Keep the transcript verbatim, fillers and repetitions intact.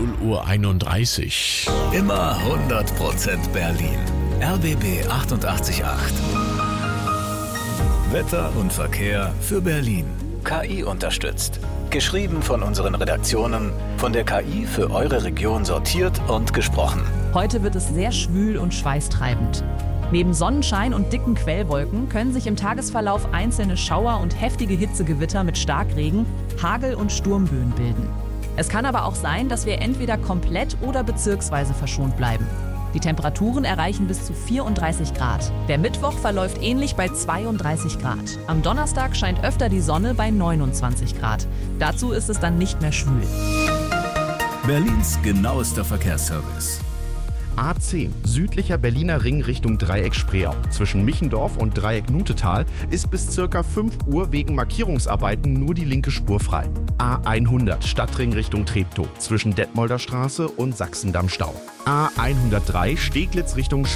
null Uhr einunddreißig. Immer hundert Prozent Berlin. R B B achtundachtzig Komma acht. Wetter und Verkehr für Berlin. K I unterstützt. Geschrieben von unseren Redaktionen, von der K I für eure Region sortiert und gesprochen. Heute wird es sehr schwül und schweißtreibend. Neben Sonnenschein und dicken Quellwolken können sich im Tagesverlauf einzelne Schauer und heftige Hitzegewitter mit Starkregen, Hagel und Sturmböen bilden. Es kann aber auch sein, dass wir entweder komplett oder bezirksweise verschont bleiben. Die Temperaturen erreichen bis zu vierunddreißig Grad. Der Mittwoch verläuft ähnlich bei zweiunddreißig Grad. Am Donnerstag scheint öfter die Sonne bei neunundzwanzig Grad. Dazu ist es dann nicht mehr schwül. Berlins genauester Verkehrsservice. A zehn, südlicher Berliner Ring Richtung Dreieck Spreeau. Zwischen Michendorf und Dreieck Nutetal ist bis ca. fünf Uhr wegen Markierungsarbeiten nur die linke Spur frei. A hundert, Stadtring Richtung Treptow. Zwischen Detmolder Straße und Sachsendamm Stau. A hundertdrei, Steglitz Richtung